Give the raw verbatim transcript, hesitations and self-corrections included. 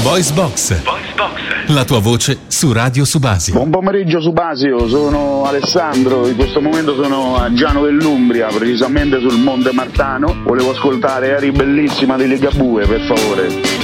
Voice Box. Voice Box. La tua voce su Radio Subasio. Buon pomeriggio Subasio, sono Alessandro, in questo momento sono a Giano dell'Umbria, precisamente sul Monte Martano. Volevo ascoltare Eri Bellissima di Ligabue, per favore.